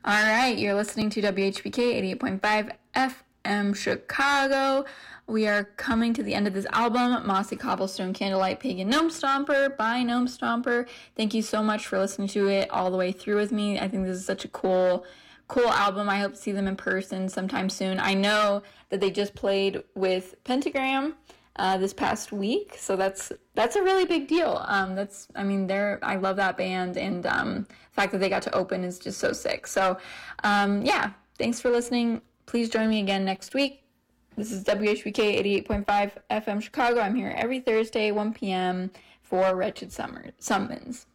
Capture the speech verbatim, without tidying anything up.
All right, you're listening to W H B K eighty-eight point five F M Chicago. We are coming to the end of this album, Mossy Cobblestone Candlelight Pagan Gnome Stomper by Gnome Stomper. Thank you so much for listening to it all the way through with me. I think this is such a cool, cool album. I hope to see them in person sometime soon. I know that they just played with Pentagram uh, this past week, so that's that's a really big deal. Um, that's, I mean, they're, I love that band, and um, the fact that they got to open is just so sick. So, um, yeah, thanks for listening. Please join me again next week. This is W H B K eighty-eight point five F M Chicago. I'm here every Thursday, one p.m. for Wretched Summer Summons.